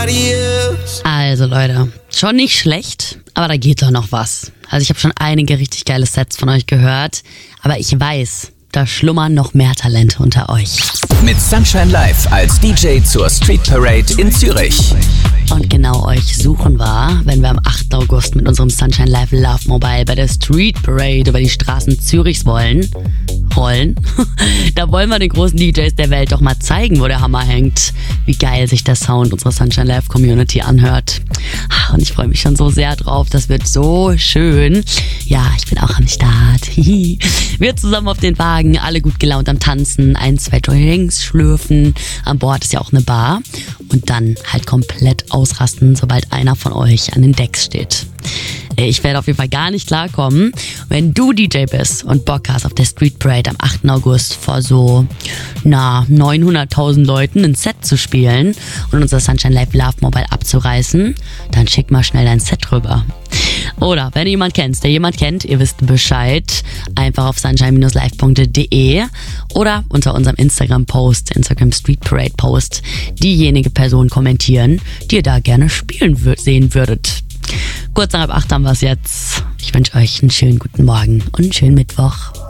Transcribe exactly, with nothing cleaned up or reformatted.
Also Leute, schon nicht schlecht, aber da geht doch noch was. Also ich habe schon einige richtig geile Sets von euch gehört, aber ich weiß, da schlummern noch mehr Talente unter euch. Mit Sunshine Live als D J zur Street Parade in Zürich. Und genau euch suchen wir, wenn wir am achten August mit unserem Sunshine Live Love Mobile bei der Street Parade über die Straßen Zürichs wollen. Rollen. Da wollen wir den großen D Js der Welt doch mal zeigen, wo der Hammer hängt. Wie geil sich der Sound unserer Sunshine Live Community anhört. Und ich freue mich schon so sehr drauf. Das wird so schön. Ja, ich bin auch am Start. Wir zusammen auf den Wagen, alle gut gelaunt am Tanzen, ein, zwei Drinks schlürfen. An Bord ist ja auch eine Bar. Und dann halt komplett ausrasten, sobald einer von euch an den Decks steht. Ich werde auf jeden Fall gar nicht klarkommen, wenn du D J bist und Bock hast, auf der Street Parade am achten August vor so, na, neunhunderttausend Leuten ein Set zu spielen und unser Sunshine Live Love Mobile abzureißen, dann schick mal schnell dein Set rüber. Oder wenn ihr jemand kennt, der jemand kennt, ihr wisst Bescheid, einfach auf sunshine live punkt de oder unter unserem Instagram-Post, Instagram Street Parade Post, diejenige Person kommentieren, die ihr da gerne spielen wür- sehen würdet. Kurz nach halb acht haben wir es jetzt. Ich wünsche euch einen schönen guten Morgen und einen schönen Mittwoch.